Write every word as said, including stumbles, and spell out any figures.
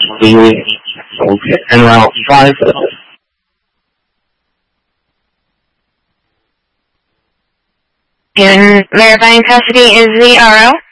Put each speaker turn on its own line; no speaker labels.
Okay, and route five.
In verifying custody is the R O.